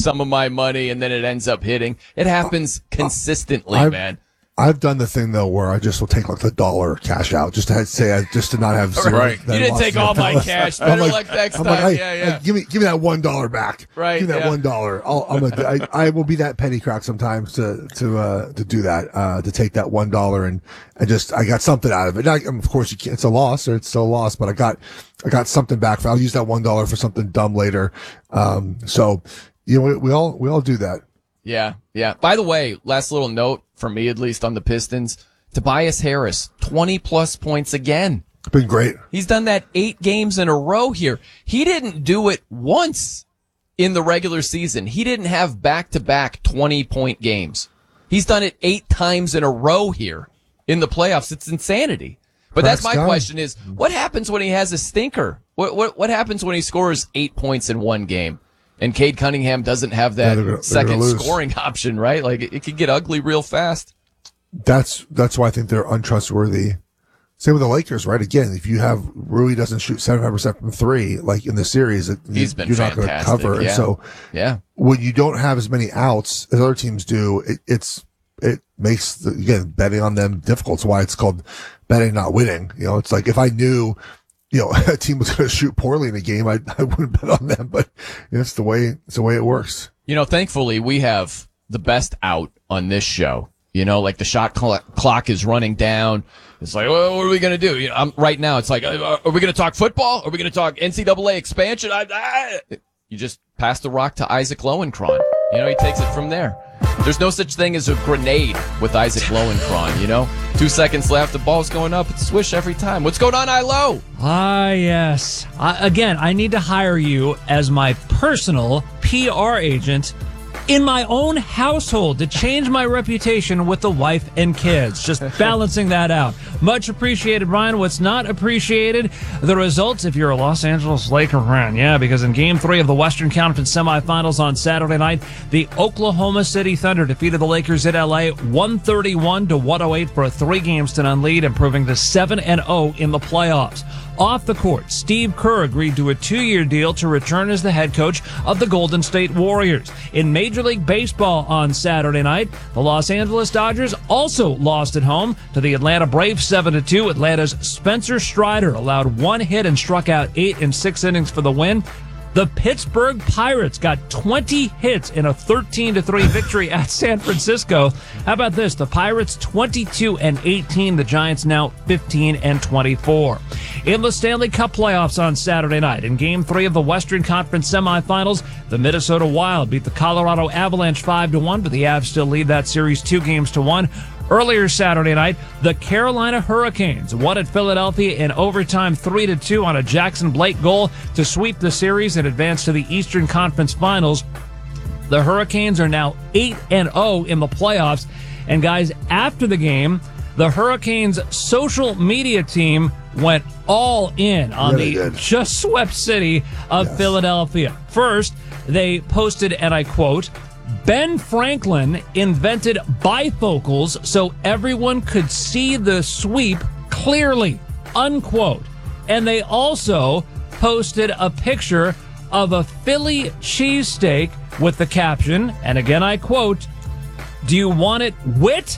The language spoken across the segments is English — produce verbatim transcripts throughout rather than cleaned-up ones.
some of my money, and then it ends up hitting. It happens consistently, I've, man. I've done the thing though where I just will take like the dollar cash out just to say I just to not have zero. Right. You didn't take all my cash. Better like, luck next I'm time. Like, hey, yeah, yeah. hey, give me give me that one dollar back. Right. Give me that yeah. one dollar. I'll I'm a, I, I will be that penny crack sometimes to to uh to do that uh to take that one dollar and and just I got something out of it. Now, of course you can't, it's a loss or it's still a loss, but I got I got something back. For, I'll use that one dollar for something dumb later. Um. So you know we, we all we all do that. Yeah, yeah. By the way, last little note for me, at least on the Pistons, Tobias Harris, twenty plus points again. Been great. He's done that eight games in a row here. He didn't do it once in the regular season. He didn't have back-to-back twenty-point games. He's done it eight times in a row here in the playoffs. It's insanity. But that's my question is, what happens when he has a stinker? What what what happens when he scores eight points in one game? And Cade Cunningham doesn't have that yeah, they're, they're second scoring option, right? Like, it, it could get ugly real fast. That's that's why I think they're untrustworthy. Same with the Lakers, right? Again, if you have Rui doesn't shoot seventy-five percent from three, like in the series, it, He's been you're not going to cover. Yeah. And so, yeah, when you don't have as many outs as other teams do, it, it's it makes the, again betting on them difficult. It's why it's called betting, not winning. You know, it's like if I knew, you know, a team was going to shoot poorly in a game, I I wouldn't bet on them. But you know, it's the way it's the way it works. You know, thankfully we have the best out on this show. You know, like the shot cl- clock is running down. It's like, well, what are we going to do? You know, I'm, right now, it's like, uh, are we going to talk football? Are we going to talk N C double A expansion? I, I, you just pass the rock to Isaac Lowenkron. You know, he takes it from there. There's no such thing as a grenade with Isaac Lowenkron, you know? Two seconds left, the ball's going up. It's swish every time. What's going on, I-Lo? Ah, yes. I, again, I need to hire you as my personal P R agent in my own household to change my reputation with the wife and kids. Just balancing that out. Much appreciated, Brian. What's not appreciated? The results if you're a Los Angeles Laker fan. Yeah, because in Game three of the Western Conference semifinals on Saturday night, the Oklahoma City Thunder defeated the Lakers in L A one thirty-one to one oh eight for a three-games to none lead, improving to seven and oh in the playoffs. Off the court, Steve Kerr agreed to a two-year deal to return as the head coach of the Golden State Warriors. In Major League Baseball on Saturday night, the Los Angeles Dodgers also lost at home to the Atlanta Braves seven to two. Atlanta's Spencer Strider allowed one hit and struck out eight in six innings for the win. The Pittsburgh Pirates got twenty hits in a thirteen to three victory at San Francisco. How about this? The Pirates twenty-two and eighteen. The Giants now fifteen and twenty-four. In the Stanley Cup playoffs on Saturday night, in Game three of the Western Conference semifinals, the Minnesota Wild beat the Colorado Avalanche five to one, but the Avs still lead that series two games to one. Earlier Saturday night, the Carolina Hurricanes won at Philadelphia in overtime three to two on a Jackson Blake goal to sweep the series and advance to the Eastern Conference Finals. The Hurricanes are now eight and oh in the playoffs. And guys, after the game, the Hurricanes' social media team went all in on really the good. just swept city of yes. Philadelphia. First, they posted, and I quote, Ben Franklin invented bifocals so everyone could see the sweep clearly, unquote. And they also posted a picture of a Philly cheesesteak with the caption, and again I quote, do you want it wit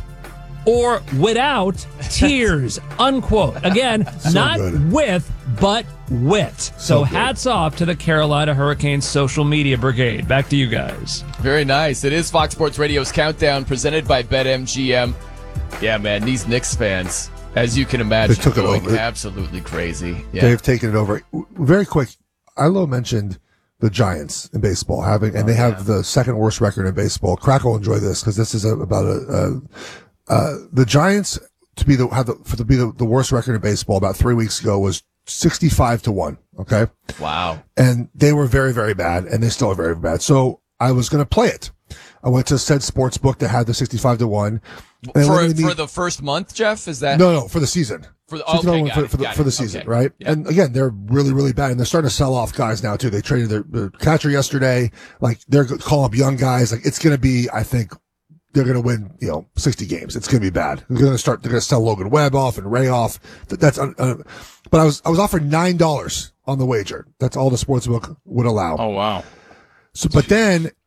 or without tears, unquote. Again, so not good. with, but wit. So, So hats off to the Carolina Hurricanes social media brigade. Back to you guys. Very nice. It is Fox Sports Radio's Countdown presented by BetMGM. Yeah, man, these Knicks fans, as you can imagine, They took it going over. absolutely crazy. Yeah. They've taken it over. Very quick, Ilo mentioned the Giants in baseball having, and Oh, they have yeah. the second worst record in baseball. Crack will enjoy this because this is a, about a, a uh, the Giants to be the have the for to be the, the worst record in baseball about three weeks ago was sixty-five to one. Okay, Wow. and they were very very bad, and they still are very bad. So I was going to play it. I went to said sports book that had the sixty-five to one. And For, let me- for the first month, Jeff? Is that? no, no, for the season. For the- sixty-five to okay, one got for, it, for the, got for the it. season, Okay. right? Yeah. And again, they're really, really bad, and they're starting to sell off guys now too. They traded their, their catcher yesterday. Like they're calling up young guys. Like it's going to be, I think, they're going to win, you know, sixty games. It's going to be bad. They're going to start. They're going to sell Logan Webb off and Ray off. That, that's. Uh, uh, but I was I was offered nine dollars on the wager. That's all the sportsbook would allow. Oh, wow. So, but then